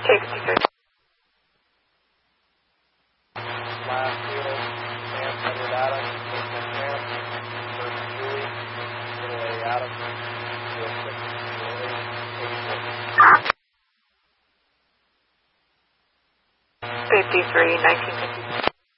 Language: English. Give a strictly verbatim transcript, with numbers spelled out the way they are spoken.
K fifty-three. Last field, Sam Edward Adams, Sam Sam, first Julie, little A Adams, field six, little eight, eighty-four. fifty-three, nineteen fifty.